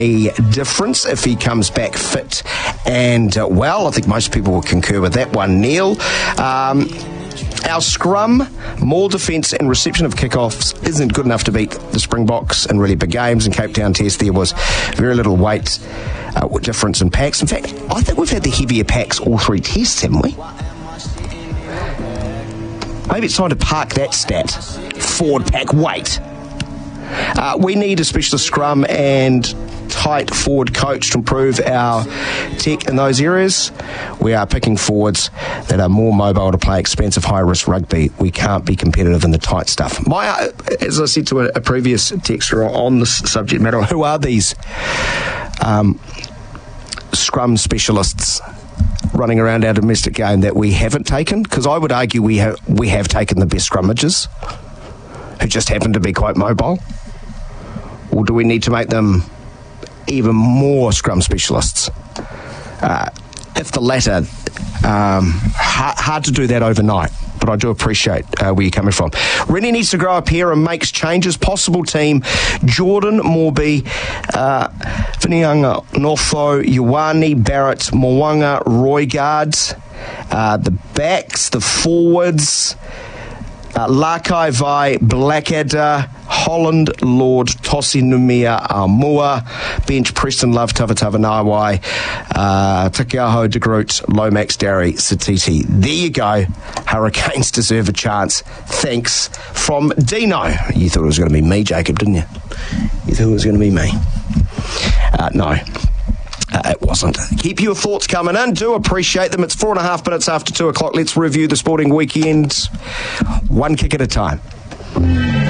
a difference if he comes back fit and well. I think most people will concur with that one, Neil. Our scrum, more defence and reception of kickoffs isn't good enough to beat the Springboks in really big games. In Cape Town Test, there was very little weight difference in packs. In fact, I think we've had the heavier packs all three tests, haven't we? Maybe it's time to park that stat. Forward pack weight. We need a specialist scrum and tight forward coach to improve our tech in those areas. We are picking forwards that are more mobile to play expensive, high-risk rugby. We can't be competitive in the tight stuff. As I said to a previous texter on this subject matter, who are these scrum specialists running around our domestic game that we haven't taken? Because I would argue we have taken the best scrummagers who just happen to be quite mobile. Or do we need to make them even more scrum specialists? If the latter, hard to do that overnight, but I do appreciate where you're coming from. Rennie needs to grow up here and makes changes. Possible team: Jordan, Morby, Vinianga, Notho, Ioane, Barrett, Moanga, Roigard. The backs, the forwards: Lakai Vai, Blackadder, Holland, Lord, Tosi Numia, Amua. Bench: Preston Love, Tavatava Nawai, Takiaho, De Groot, Lomax, Darry, Satiti. There you go. Hurricanes deserve a chance. Thanks from Dino. You thought it was going to be me, Jacob, didn't you? You thought it was going to be me. No. It wasn't. Keep your thoughts coming in. Do appreciate them. It's 4.5 minutes after 2 o'clock. Let's review the sporting weekend one kick at a time.